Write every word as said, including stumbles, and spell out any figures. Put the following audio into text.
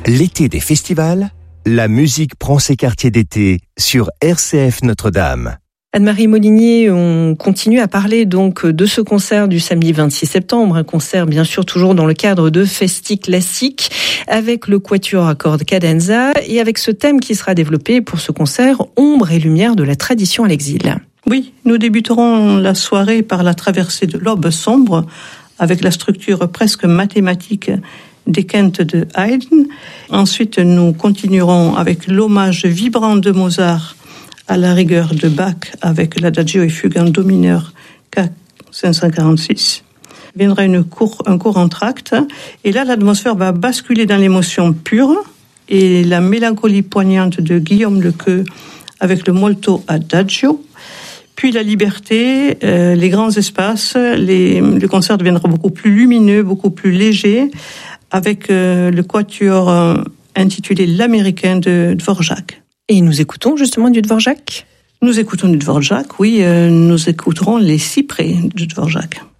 L'été des festivals, la musique prend ses quartiers d'été sur R C F Notre-Dame. Anne-Marie Molinier, on continue à parler donc de ce concert du samedi vingt-six septembre, un concert bien sûr toujours dans le cadre de Festi Classique avec le Quatuor à cordes Cadenza et avec ce thème qui sera développé pour ce concert, Ombre et lumière de la tradition à l'exil. Oui, nous débuterons la soirée par la traversée de l'aube sombre avec la structure presque mathématique des quintes de Haydn. Ensuite, nous continuerons avec l'hommage vibrant de Mozart à la rigueur de Bach avec l'Adagio et fugue en do mineur K cinq cent quarante-six. Viendra une cour, un court entr'acte et là l'atmosphère va basculer dans l'émotion pure et la mélancolie poignante de Guillaume Lequeux avec le molto Adagio. Puis la liberté, euh, les grands espaces, les, le concert deviendra beaucoup plus lumineux, beaucoup plus léger avec euh, le quatuor euh, intitulé L'Américain de Dvorak. Et nous écoutons justement du Dvorak ? Nous écoutons du Dvorak, oui, euh, nous écouterons les cyprès de Dvorak.